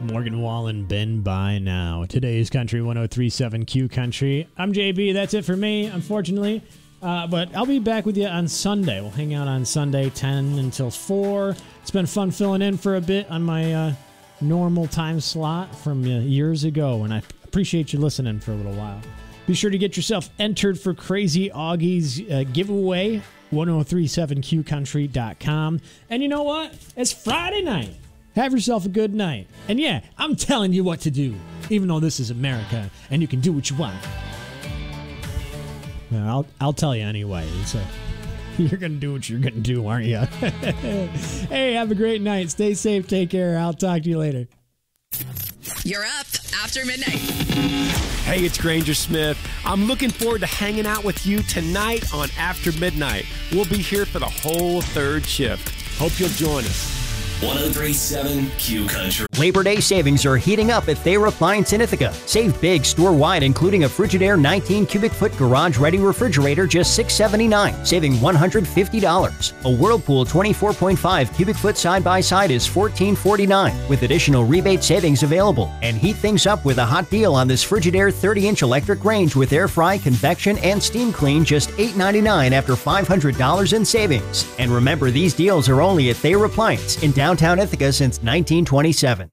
Morgan Wallen, been by now. Today's Country 103.7 Q Country. I'm JB. That's it for me, unfortunately. But I'll be back with you on Sunday. We'll hang out on Sunday, 10 until 4. It's been fun filling in for a bit on my normal time slot from years ago, and I appreciate you listening for a little while. Be sure to get yourself entered for Crazy Augie's giveaway, 1037qcountry.com. And you know what? It's Friday night. Have yourself a good night. And yeah, I'm telling you what to do, even though this is America and you can do what you want. No, I'll tell you anyway. So you're going to do what you're going to do, aren't you? Hey, have a great night. Stay safe. Take care. I'll talk to you later. You're up after midnight. Hey, it's Granger Smith. I'm looking forward to hanging out with you tonight on After Midnight. We'll be here for the whole third shift. Hope you'll join us. 1037 Q Country. Labor Day savings are heating up at Thayer Appliance in Ithaca. Save big store-wide, including a Frigidaire 19 cubic foot garage-ready refrigerator, just $679, saving $150. A Whirlpool 24.5 cubic foot side-by-side is $1449, with additional rebate savings available. And heat things up with a hot deal on this Frigidaire 30-inch electric range with air fry, convection, and steam clean, just $899 after $500 in savings. And remember, these deals are only at Thayer Appliance in downtown Ithaca since 1927.